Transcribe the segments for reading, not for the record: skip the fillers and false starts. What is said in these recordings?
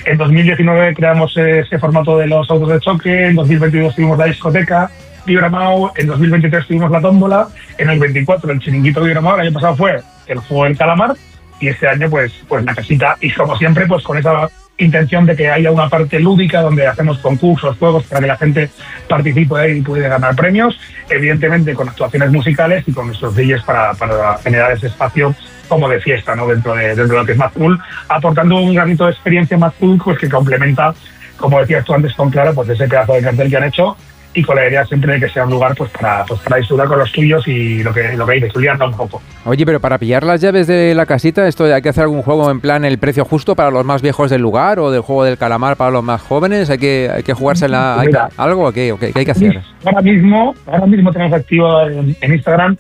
En 2019 creamos ese formato de los autos de choque, en 2022 tuvimos la discoteca Vibramao, en 2023 tuvimos la tómbola, en el 24 el chiringuito Vibramao, el año pasado fue el juego del calamar y este año pues la casita, y como siempre pues con esa intención de que haya una parte lúdica donde hacemos concursos, juegos para que la gente participe y pueda ganar premios, evidentemente con actuaciones musicales y con nuestros DJs para generar ese espacio como de fiesta, ¿no? dentro de lo que es Mad Cool, aportando un granito de experiencia Mad Cool pues que complementa, como decías tú antes con Clara, pues ese pedazo de cartel que han hecho, y con la idea siempre de que sea un lugar pues para disfrutar con los tuyos y lo que hay de estudiarlo un poco. Oye, pero para pillar las llaves de la casita, ¿esto hay que hacer algún juego en plan el precio justo para los más viejos del lugar o del juego del calamar para los más jóvenes? ¿Hay que jugársela algo o qué hay que hacer? Ahora mismo tenemos activo en Instagram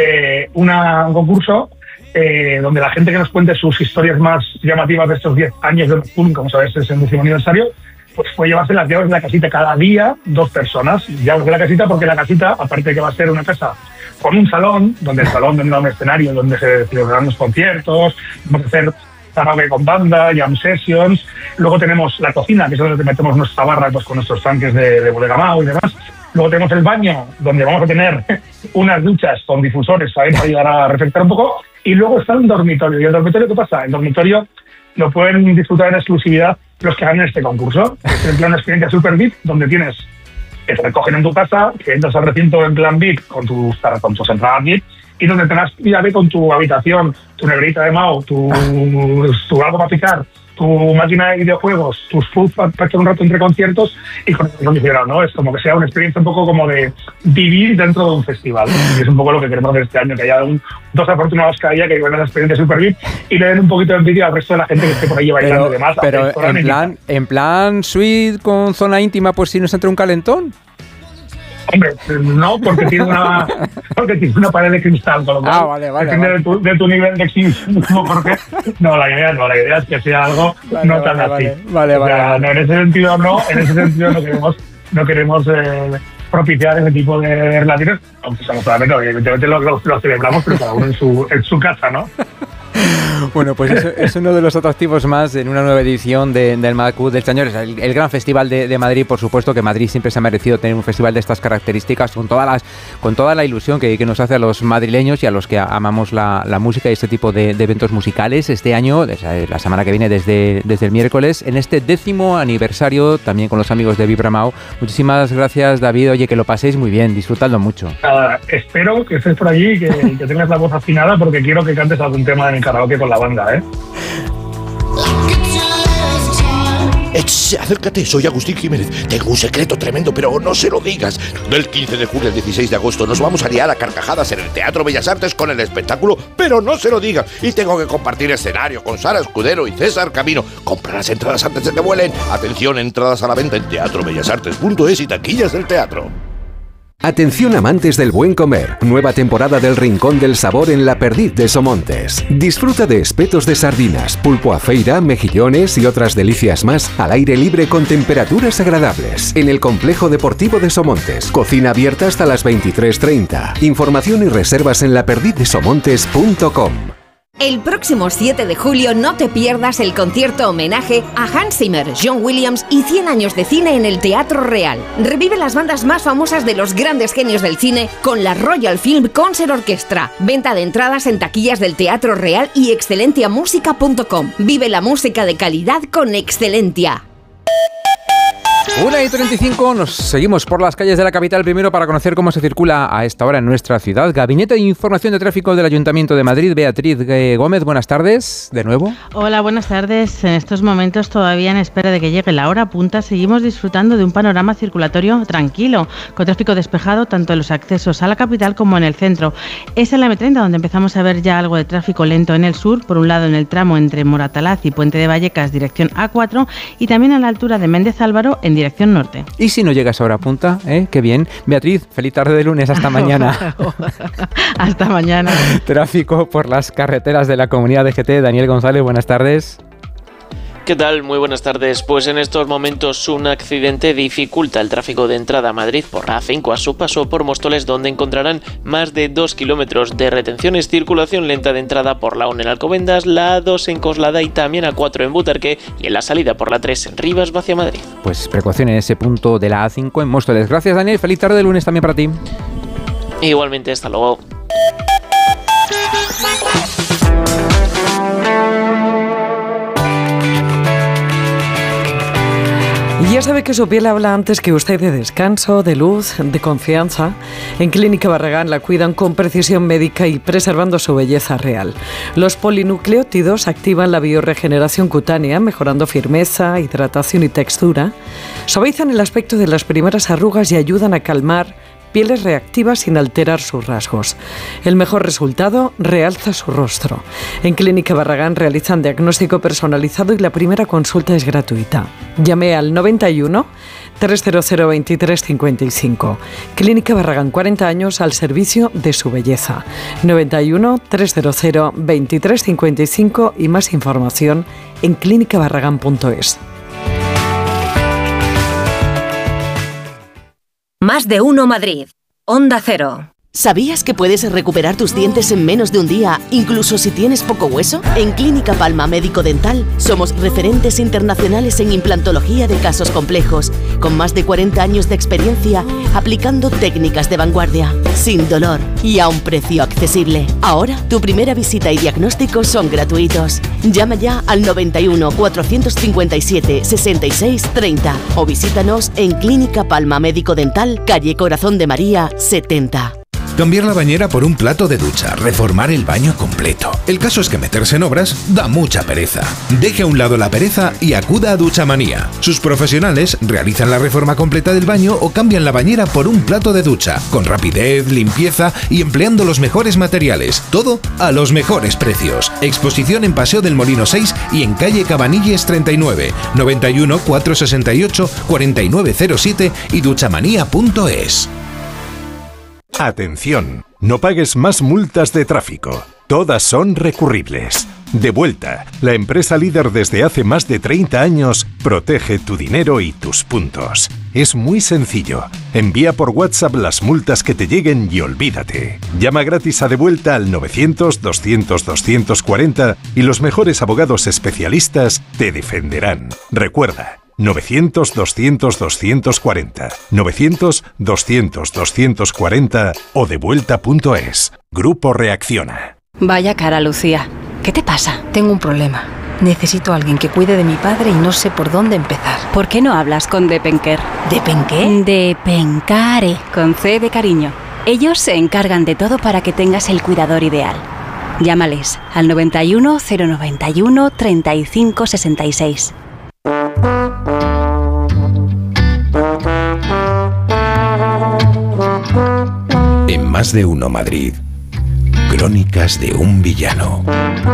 un concurso donde la gente que nos cuente sus historias más llamativas de estos 10 años de Mad Cool, como sabes es el 10º aniversario, pues fue llevarse las llaves de la casita cada día, 2 personas, llaves de la casita, porque la casita, aparte de que va a ser una casa con un salón, donde el salón tendrá un escenario donde se celebrarán los conciertos, vamos a hacer karaoke con banda, jam sessions, luego tenemos la cocina, que es donde metemos nuestra barra pues con nuestros tanques de Bodega Mao y demás, luego tenemos el baño, donde vamos a tener unas duchas con difusores para ayudar a refrescar un poco, y luego está el dormitorio. ¿Y el dormitorio qué pasa? El dormitorio lo pueden disfrutar en exclusividad los que ganen este concurso. Es en plan una experiencia super VIP, donde tienes que te recogen en tu casa, que entras al recinto en plan VIP con tus entradas VIP, y donde tendrás llave con tu habitación, tu neverita de Mao, tu algo para picar, tu máquina de videojuegos, tus food para estar un rato entre conciertos y con el acondicionado, ¿no? Es como que sea una experiencia un poco como de vivir dentro de un festival, ¿no? Y es un poco lo que queremos hacer este año, que haya 2 afortunados cada día que vivan esa experiencia super VIP y le den un poquito de envidia al resto de la gente que esté por ahí bailando y demás. Pero en plan suite con zona íntima, pues si nos entra un calentón. Hombre, no, porque tiene una pared de cristal, con lo cual depende de tu nivel de exhibicionismo, porque no, la idea es que sea algo no tan así. Vale. No, en ese sentido no queremos propiciar ese tipo de relaciones, aunque solamente, evidentemente lo celebramos, pero cada uno en su casa, ¿no? Bueno, pues eso es uno de los atractivos más en una nueva edición del Mad Cool de este año. Es el gran festival de Madrid, por supuesto, que Madrid siempre se ha merecido tener un festival de estas características, con toda la ilusión que nos hace a los madrileños y a los que amamos la música y este tipo de eventos musicales. Este año, la semana que viene, desde el miércoles, en este 10º aniversario, también con los amigos de Vibramao. Muchísimas gracias, David. Oye, que lo paséis muy bien, disfrutadlo mucho. Espero que estés por allí, que tengas la voz afinada, porque quiero que cantes algún tema en el karaoke con la banda, ¿eh? Acércate, soy Agustín Jiménez. Tengo un secreto tremendo, pero no se lo digas. Del 15 de julio al 16 de agosto nos vamos a liar a carcajadas en el Teatro Bellas Artes con el espectáculo, pero no se lo digas. Y tengo que compartir escenario con Sara Escudero y César Camino. Compra las entradas antes de que vuelen. Atención, entradas a la venta en teatrobellasartes.es y taquillas del teatro. Atención amantes del buen comer, nueva temporada del Rincón del Sabor en La Perdiz de Somontes. Disfruta de espetos de sardinas, pulpo a feira, mejillones y otras delicias más al aire libre con temperaturas agradables. En el Complejo Deportivo de Somontes, cocina abierta hasta las 23:30. Información y reservas en laperdizdesomontes.com. El próximo 7 de julio no te pierdas el concierto homenaje a Hans Zimmer, John Williams y 100 años de cine en el Teatro Real. Revive las bandas más famosas de los grandes genios del cine con la Royal Film Concert Orchestra. Venta de entradas en taquillas del Teatro Real y excelentiamusica.com. Vive la música de calidad con Excelentia. 1:35, nos seguimos por las calles de la capital primero para conocer cómo se circula a esta hora en nuestra ciudad. Gabinete de Información de Tráfico del Ayuntamiento de Madrid, Beatriz Gómez, buenas tardes, de nuevo. Hola, buenas tardes. En estos momentos, todavía en espera de que llegue la hora punta, seguimos disfrutando de un panorama circulatorio tranquilo, con tráfico despejado tanto en los accesos a la capital como en el centro. Es en la M30 donde empezamos a ver ya algo de tráfico lento en el sur, por un lado en el tramo entre Moratalaz y Puente de Vallecas, dirección A4, y también a la altura de Méndez Álvaro, en dirección norte. Y si no llegas a hora punta, qué bien. Beatriz, feliz tarde de lunes, hasta mañana. Hasta mañana. Tráfico por las carreteras de la comunidad de GT. Daniel González, buenas tardes. ¿Qué tal? Muy buenas tardes. Pues en estos momentos un accidente dificulta el tráfico de entrada a Madrid por la A5 a su paso por Móstoles, donde encontrarán más de 2 kilómetros de retenciones, circulación lenta de entrada por la 1 en Alcobendas, la A2 en Coslada y también A4 en Butarque y en la salida por la 3 en Rivas hacia Madrid. Pues precaución en ese punto de la A5 en Móstoles. Gracias, Daniel. Feliz tarde de lunes también para ti. Igualmente, hasta luego. Ya sabe que su piel habla antes que usted de descanso, de luz, de confianza. En Clínica Barragán la cuidan con precisión médica y preservando su belleza real. Los polinucleótidos activan la biorregeneración cutánea, mejorando firmeza, hidratación y textura. Suavizan el aspecto de las primeras arrugas y ayudan a calmar pieles reactivas sin alterar sus rasgos. El mejor resultado realza su rostro. En Clínica Barragán realizan diagnóstico personalizado y la primera consulta es gratuita. Llame al 91 300 2355. Clínica Barragán, 40 años al servicio de su belleza. 91 300 2355 y más información en clinicabarragán.es. Más de uno Madrid. Onda Cero. ¿Sabías que puedes recuperar tus dientes en menos de un día, incluso si tienes poco hueso? En Clínica Palma Médico Dental somos referentes internacionales en implantología de casos complejos, con más de 40 años de experiencia aplicando técnicas de vanguardia, sin dolor y a un precio accesible. Ahora, tu primera visita y diagnóstico son gratuitos. Llama ya al 91 457 66 30 o visítanos en Clínica Palma Médico Dental, calle Corazón de María 70. Cambiar la bañera por un plato de ducha, reformar el baño completo. El caso es que meterse en obras da mucha pereza. Deje a un lado la pereza y acuda a Duchamanía. Sus profesionales realizan la reforma completa del baño o cambian la bañera por un plato de ducha, con rapidez, limpieza y empleando los mejores materiales. Todo a los mejores precios. Exposición en Paseo del Molino 6 y en calle Cabanilles 39, 91 468 4907 y duchamanía.es. Atención, no pagues más multas de tráfico. Todas son recurribles. Devuelta, la empresa líder desde hace más de 30 años, protege tu dinero y tus puntos. Es muy sencillo. Envía por WhatsApp las multas que te lleguen y olvídate. Llama gratis a Devuelta al 900-200-240 y los mejores abogados especialistas te defenderán. Recuerda, 900-200-240, 900-200-240 o devuelta.es. Grupo Reacciona. Vaya cara, Lucía. ¿Qué te pasa? Tengo un problema. Necesito a alguien que cuide de mi padre y no sé por dónde empezar. ¿Por qué no hablas con Depenker? ¿Depenqué? Depencare, con C de cariño. Ellos se encargan de todo para que tengas el cuidador ideal. Llámales al 91 091 35 66. En Más de Uno Madrid, Crónicas de un villano.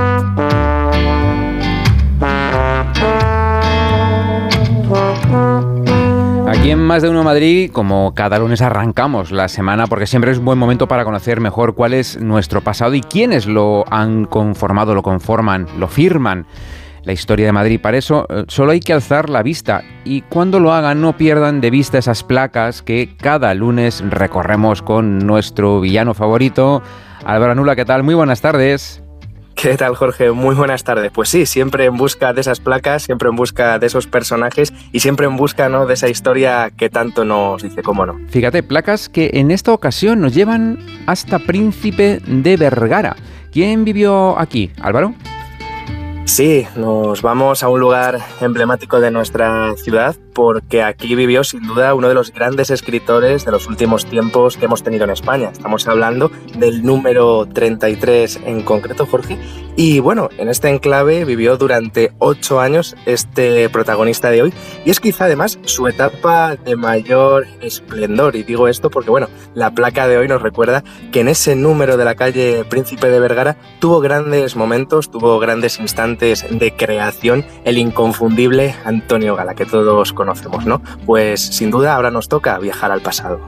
Aquí en Más de Uno Madrid, como cada lunes arrancamos la semana, porque siempre es un buen momento para conocer mejor cuál es nuestro pasado y quiénes lo han conformado, lo conforman, lo firman. La historia de Madrid. Para eso solo hay que alzar la vista y cuando lo hagan no pierdan de vista esas placas que cada lunes recorremos con nuestro villano favorito. Álvaro Anula, ¿qué tal? Muy buenas tardes. ¿Qué tal, Jorge? Muy buenas tardes. Pues sí, siempre en busca de esas placas, siempre en busca de esos personajes y siempre en busca, ¿no?, de esa historia que tanto nos dice, cómo no. Fíjate, placas que en esta ocasión nos llevan hasta Príncipe de Vergara. ¿Quién vivió aquí, Álvaro? Sí, nos vamos a un lugar emblemático de nuestra ciudad porque aquí vivió sin duda uno de los grandes escritores de los últimos tiempos que hemos tenido en España. Estamos hablando del número 33 en concreto, Jorge. Y bueno, en este enclave vivió durante 8 años este protagonista de hoy y es quizá además su etapa de mayor esplendor. Y digo esto porque bueno, la placa de hoy nos recuerda que en ese número de la calle Príncipe de Vergara tuvo grandes momentos, tuvo grandes instantes de creación, el inconfundible Antonio Gala, que todos conocemos, ¿no? Pues sin duda ahora nos toca viajar al pasado.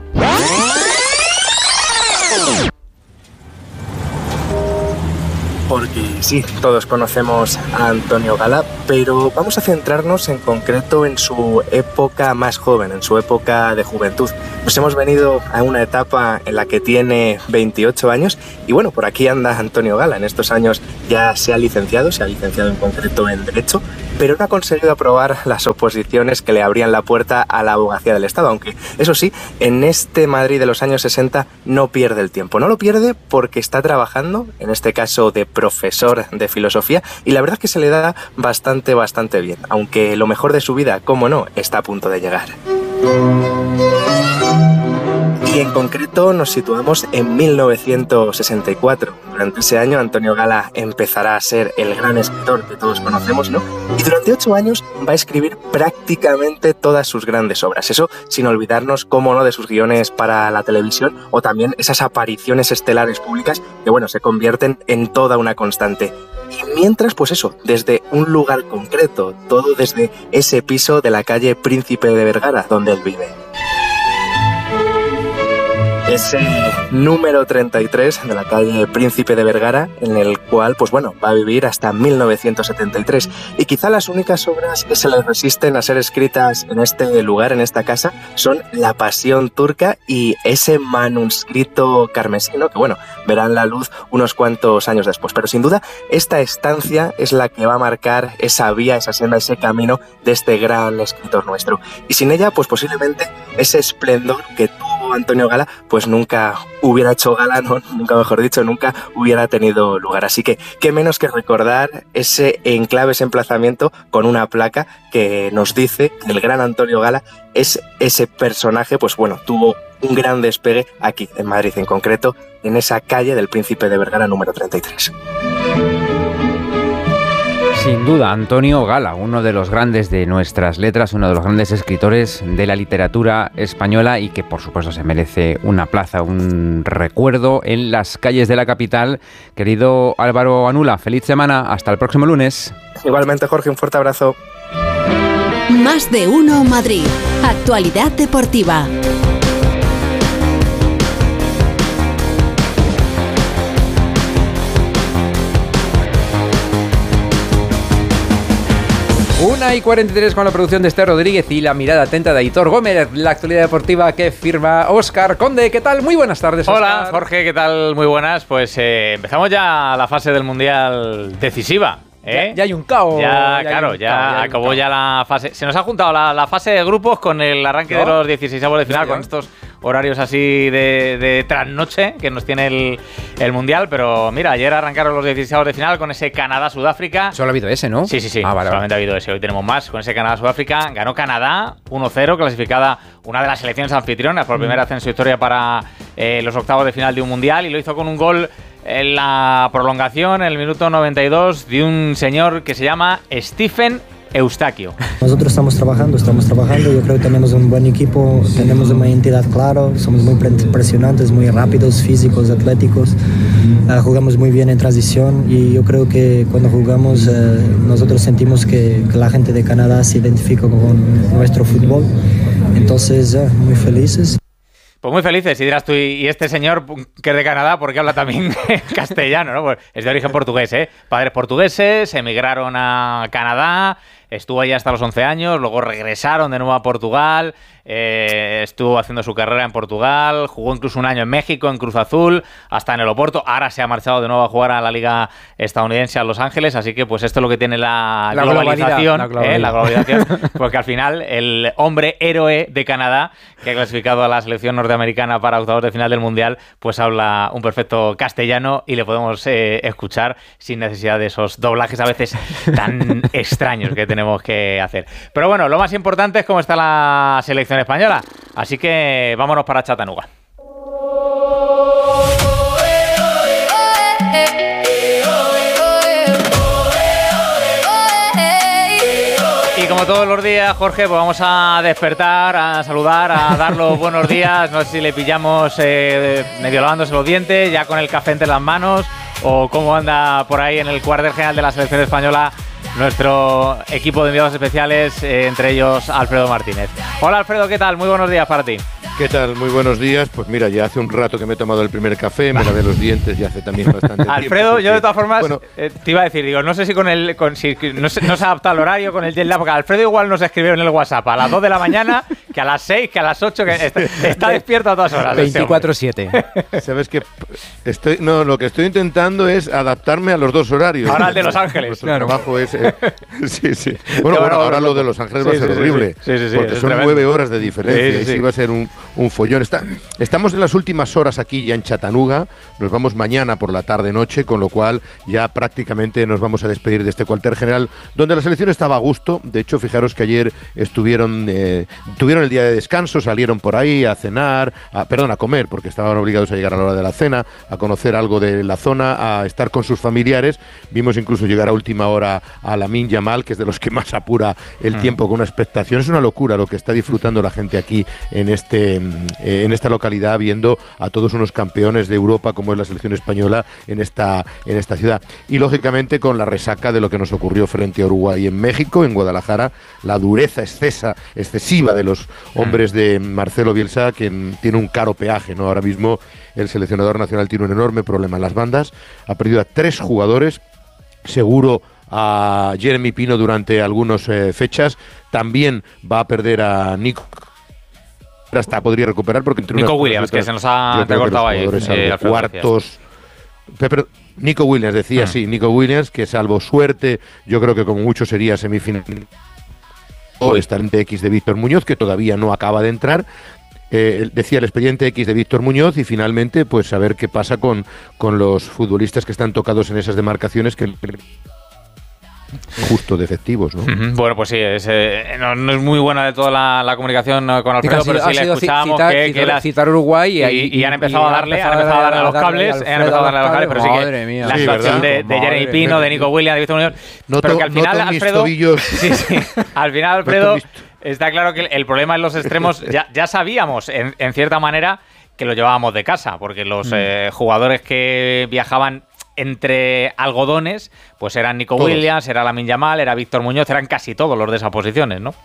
porque sí, todos conocemos a Antonio Gala, pero vamos a centrarnos en concreto en su época más joven, en su época de juventud. Nos hemos venido a una etapa en la que tiene 28 años y bueno, por aquí anda Antonio Gala. En estos años ya se ha licenciado en concreto en Derecho, pero no ha conseguido aprobar las oposiciones que le abrían la puerta a la abogacía del Estado, aunque eso sí, en este Madrid de los años 60 no pierde el tiempo. No lo pierde porque está trabajando, en este caso de profesor de filosofía, y la verdad es que se le da bastante bien, aunque lo mejor de su vida, cómo no, está a punto de llegar. Y en concreto nos situamos en 1964. Durante ese año Antonio Gala empezará a ser el gran escritor que todos conocemos, ¿no? Y durante 8 años va a escribir prácticamente todas sus grandes obras. Eso sin olvidarnos, cómo no, de sus guiones para la televisión o también esas apariciones estelares públicas que, bueno, se convierten en toda una constante. Y mientras, pues eso, desde un lugar concreto, todo desde ese piso de la calle Príncipe de Vergara, donde él vive. Ese número 33 de la calle Príncipe de Vergara, en el cual, pues bueno, va a vivir hasta 1973. Y quizá las únicas obras que se le resisten a ser escritas en este lugar, en esta casa, son La Pasión Turca y ese manuscrito carmesino, que bueno, verán la luz unos cuantos años después. Pero sin duda, esta estancia es la que va a marcar esa vía, esa senda, ese camino de este gran escritor nuestro. Y sin ella, pues posiblemente ese esplendor que tuvo Antonio Gala, pues nunca hubiera hecho gala, ¿no? Nunca mejor dicho, nunca hubiera tenido lugar. Así que qué menos que recordar ese enclave, ese emplazamiento con una placa que nos dice que el gran Antonio Gala es ese personaje, pues bueno, tuvo un gran despegue aquí en Madrid, en concreto en esa calle del Príncipe de Vergara número 33. Sin duda, Antonio Gala, uno de los grandes de nuestras letras, uno de los grandes escritores de la literatura española y que por supuesto se merece una plaza, un recuerdo en las calles de la capital. Querido Álvaro Anula, feliz semana, hasta el próximo lunes. Igualmente, Jorge, un fuerte abrazo. Más de uno Madrid. Actualidad deportiva. Una y 43 con la producción de Esther Rodríguez y la mirada atenta de Aitor Gómez. La actualidad deportiva que firma Óscar Conde. ¿Qué tal? Muy buenas tardes, Óscar. Hola, Jorge, ¿qué tal? Muy buenas. Pues empezamos ya la fase del Mundial decisiva. Ya hay un caos. Ya acabó ya la fase. Se nos ha juntado la fase de grupos con el arranque de los 16avos de final, con estos horarios así de trasnoche que nos tiene el Mundial. Pero mira, ayer arrancaron los 16avos de final con ese Canadá-Sudáfrica. Solo ha habido ese, ¿no? Sí. Vale, solamente ha habido ese. Hoy tenemos más con ese Canadá-Sudáfrica. Ganó Canadá 1-0, clasificada una de las selecciones anfitrionas por primera vez en su historia para los octavos de final de un Mundial. Y lo hizo con un gol en la prolongación, en el minuto 92, de un señor que se llama Stephen Eustaquio. Nosotros estamos trabajando, yo creo que tenemos un buen equipo, tenemos una identidad clara, somos muy impresionantes, muy rápidos, físicos, atléticos, jugamos muy bien en transición y yo creo que cuando jugamos nosotros sentimos que la gente de Canadá se identifica con nuestro fútbol, entonces muy felices. Pues muy felices, y dirás tú, y este señor que es de Canadá, porque habla también castellano, ¿no? Pues es de origen portugués, ¿eh? Padres portugueses, emigraron a Canadá, estuvo allí hasta los 11 años, luego regresaron de nuevo a Portugal, estuvo haciendo su carrera en Portugal, jugó incluso un año en México, en Cruz Azul, hasta en el Oporto, ahora se ha marchado de nuevo a jugar a la Liga Estadounidense a Los Ángeles, así que pues esto es lo que tiene la globalización, la globalización, porque al final el hombre héroe de Canadá, que ha clasificado a la selección norteamericana para octavos de final del Mundial, pues habla un perfecto castellano y le podemos escuchar sin necesidad de esos doblajes a veces tan extraños que tenemos que hacer. Pero bueno, lo más importante es cómo está la selección española, así que vámonos para Chattanooga. Y como todos los días, Jorge, pues vamos a despertar, a saludar, a dar los buenos días. No sé si le pillamos medio lavándose los dientes, ya con el café entre las manos, o cómo anda por ahí en el cuartel general de la selección española nuestro equipo de enviados especiales, entre ellos Alfredo Martínez. Hola Alfredo, ¿qué tal? Muy buenos días para ti. ¿Qué tal? Muy buenos días. Pues mira, ya hace un rato que me he tomado el primer café, me lavé los dientes y hace también bastante tiempo. Alfredo, porque, yo de todas formas bueno, te iba a decir, digo, no sé si no se adapta al horario con el jet lag, porque Alfredo igual nos escribió en el WhatsApp a las 2 de la mañana, que a las 6, que a las 8, que está despierto a todas horas. 24/7. Sabes que lo que estoy intentando es adaptarme a los dos horarios. Ahora el de Los Ángeles. Claro. Trabajo es, sí. Bueno, ahora lo de Los Ángeles va a ser horrible, porque son 9 horas de diferencia y sí va a ser un follón. Estamos en las últimas horas aquí ya en Chattanooga, nos vamos mañana por la tarde-noche, con lo cual ya prácticamente nos vamos a despedir de este cuartel general, donde la selección estaba a gusto. De hecho, fijaros que ayer tuvieron el día de descanso, salieron por ahí a cenar, a comer, porque estaban obligados a llegar a la hora de la cena, a conocer algo de la zona, a estar con sus familiares. Vimos incluso llegar a última hora a Lamine Yamal, que es de los que más apura el tiempo con una expectación. Es una locura lo que está disfrutando la gente aquí en esta localidad, viendo a todos unos campeones de Europa como es la selección española en esta ciudad. Y lógicamente con la resaca de lo que nos ocurrió frente a Uruguay en México, en Guadalajara, la dureza excesiva de los hombres de Marcelo Bielsa, que tiene un caro peaje, ¿no? Ahora mismo el seleccionador nacional tiene un enorme problema en las bandas, ha perdido a 3 jugadores, seguro a Jeremy Pino durante algunas fechas, también va a perder a Nico, hasta podría recuperar porque entre Nico Williams, que se nos ha recortado ahí. Cuartos. Pero Nico Williams decía, sí, Nico Williams, que salvo suerte, yo creo que como mucho sería semifinal o estar en X de Víctor Muñoz, que todavía no acaba de entrar. Decía el expediente X de Víctor Muñoz, y finalmente pues a ver qué pasa con los futbolistas que están tocados en esas demarcaciones, que justo de efectivos, ¿no? Bueno, pues sí, no es muy buena de toda la comunicación con Alfredo, pero sí le escuchábamos citar Uruguay y han empezado a darle a los cables, pero sí que la situación de Jeremy Pino, de Nico Williams, de Víctor Muñoz, pero que al final Alfredo, al final Alfredo está claro que el problema en los extremos ya sabíamos en cierta manera que lo llevábamos de casa, porque los jugadores que viajaban entre algodones, pues eran Nico Williams, era Lamine Yamal, era Víctor Muñoz, eran casi todos los de esas posiciones, ¿no?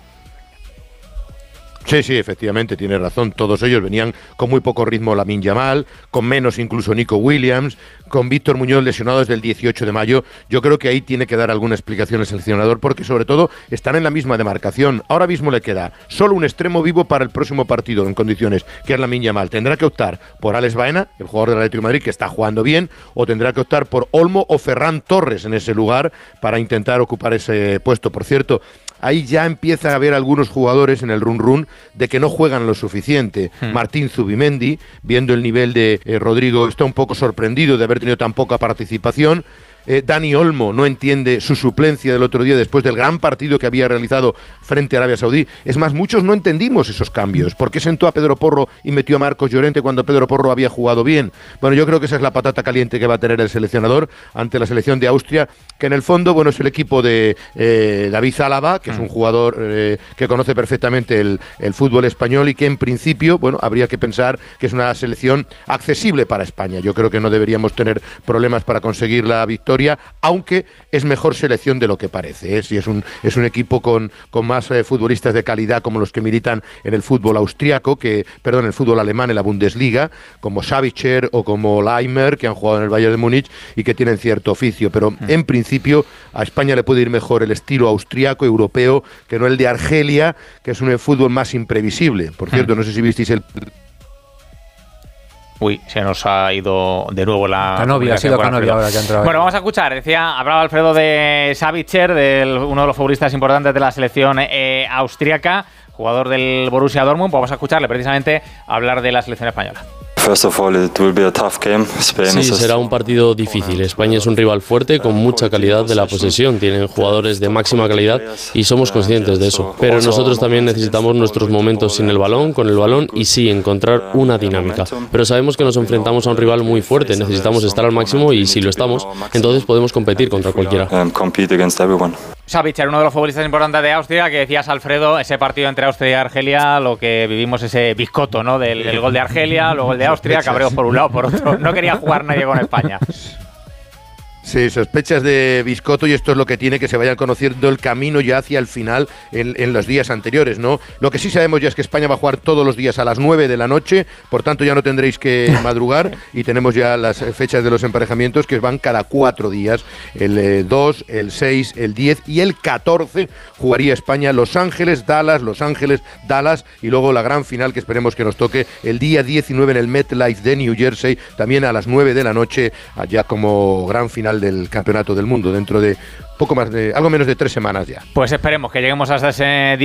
Sí, efectivamente, tiene razón. Todos ellos venían con muy poco ritmo, Lamine Yamal, con menos incluso Nico Williams, con Víctor Muñoz lesionado desde el 18 de mayo. Yo creo que ahí tiene que dar alguna explicación el seleccionador, porque sobre todo están en la misma demarcación. Ahora mismo le queda solo un extremo vivo para el próximo partido en condiciones, que es Lamine Yamal. Tendrá que optar por Alex Baena, el jugador del Atlético de Madrid, que está jugando bien, o tendrá que optar por Olmo o Ferran Torres en ese lugar para intentar ocupar ese puesto. Por cierto, ahí ya empieza a haber algunos jugadores en el run de que no juegan lo suficiente. Martín Zubimendi, viendo el nivel de Rodrigo, está un poco sorprendido de haber tenido tan poca participación. Dani Olmo no entiende su suplencia del otro día después del gran partido que había realizado frente a Arabia Saudí. Es más, muchos no entendimos esos cambios. ¿Por qué sentó a Pedro Porro y metió a Marcos Llorente cuando Pedro Porro había jugado bien? Bueno, yo creo que esa es la patata caliente que va a tener el seleccionador ante la selección de Austria, que en el fondo, bueno, es el equipo de David Álava, que es un jugador que conoce perfectamente el fútbol español y que en principio, bueno, habría que pensar que es una selección accesible para España. Yo creo que no deberíamos tener problemas para conseguir la victoria, aunque es mejor selección de lo que parece, ¿eh? Si es un equipo con más futbolistas de calidad como los que militan en el fútbol austriaco, en el fútbol alemán, en la Bundesliga, como Savitzer o como Leimer, que han jugado en el Bayern de Múnich y que tienen cierto oficio, pero en principio a España le puede ir mejor el estilo austriaco, europeo, que no el de Argelia, que es un fútbol más imprevisible. Por cierto, no sé si visteis el... Uy, se nos ha ido de nuevo la... Canovia, ha sido Canovia ahora que ha entrado. Bueno, vamos a escuchar. Hablaba Alfredo de Savitzer, uno de los futbolistas importantes de la selección austríaca, jugador del Borussia Dortmund. Pues vamos a escucharle precisamente hablar de la selección española. Sí, será un partido difícil. España es un rival fuerte con mucha calidad de la posesión. Tienen jugadores de máxima calidad y somos conscientes de eso. Pero nosotros también necesitamos nuestros momentos sin el balón, con el balón y sí, encontrar una dinámica. Pero sabemos que nos enfrentamos a un rival muy fuerte. Necesitamos estar al máximo y si lo estamos, entonces podemos competir contra cualquiera. Savitzer, uno de los futbolistas importantes de Austria, que decías, Alfredo, ese partido entre Austria y Argelia, lo que vivimos, ese biscoto, ¿no? Del gol de Argelia, luego el de Austria, cabreos por un lado, por otro. No quería jugar nadie con España. Sí, sospechas de Biscotto, y esto es lo que tiene, que se vayan conociendo el camino ya hacia el final en los días anteriores, ¿no? Lo que sí sabemos ya es que España va a jugar todos los días a las 9 de la noche, por tanto ya no tendréis que madrugar, y tenemos ya las fechas de los emparejamientos que van cada 4 días, el 2, el 6, el 10 y el 14 jugaría España Los Ángeles, Dallas, y luego la gran final que esperemos que nos toque el día 19 en el MetLife de New Jersey, también a las 9 de la noche, allá como gran final del Campeonato del Mundo, dentro de algo menos de 3 semanas ya. Pues esperemos que lleguemos hasta ese día